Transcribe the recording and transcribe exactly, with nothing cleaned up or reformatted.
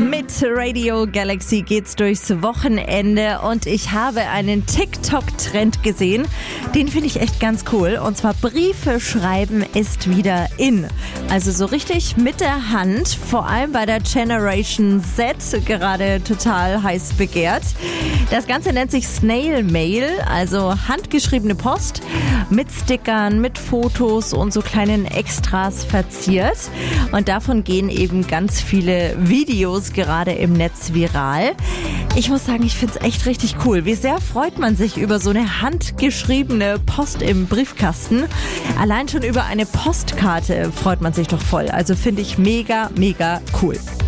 Mit Radio Galaxy geht's durchs Wochenende und ich habe einen TikTok-Trend gesehen. Den finde ich echt ganz cool. Und zwar Briefe schreiben ist wieder in. Also so richtig mit der Hand, vor allem bei der Generation Z, gerade total heiß begehrt. Das Ganze nennt sich Snail Mail, also handgeschriebene Post mit Stickern, mit Fotos und so kleinen Extras verziert. Und davon gehen eben ganz viele Videos gerade im Netz viral. Ich muss sagen, ich finde es echt richtig cool. Wie sehr freut man sich über so eine handgeschriebene Post im Briefkasten? Allein schon über eine Postkarte freut man sich doch voll. Also finde ich mega, mega cool.